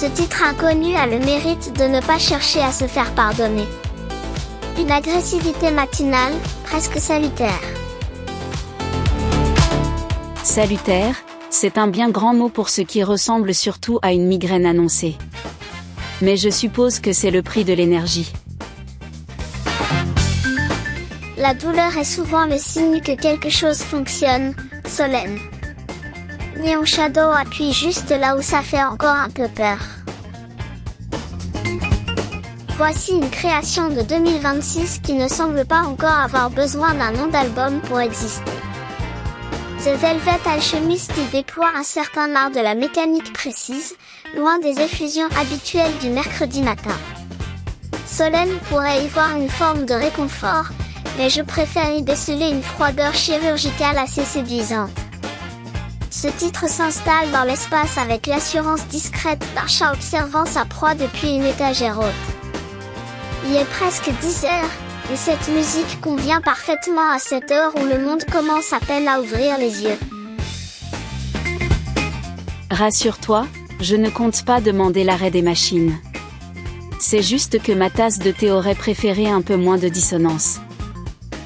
Ce titre inconnu a le mérite de ne pas chercher à se faire pardonner. Une agressivité matinale, presque salutaire. Salutaire, c'est un bien grand mot pour ce qui ressemble surtout à une migraine annoncée. Mais je suppose que c'est le prix de l'énergie. La douleur est souvent le signe que quelque chose fonctionne, Solène. Neon Shadow appuie juste là où ça fait encore un peu peur. Voici une création de 2026 qui ne semble pas encore avoir besoin d'un nom d'album pour exister. The Velvet Alchemist y déploie un certain art de la mécanique précise, loin des effusions habituelles du mercredi matin. Solène pourrait y voir une forme de réconfort, mais je préfère y déceler une froideur chirurgicale assez séduisante. Ce titre s'installe dans l'espace avec l'assurance discrète d'un chat observant sa proie depuis une étagère haute. Il est presque 10 heures, et cette musique convient parfaitement à cette heure où le monde commence à peine à ouvrir les yeux. Rassure-toi, je ne compte pas demander l'arrêt des machines. C'est juste que ma tasse de thé aurait préféré un peu moins de dissonance.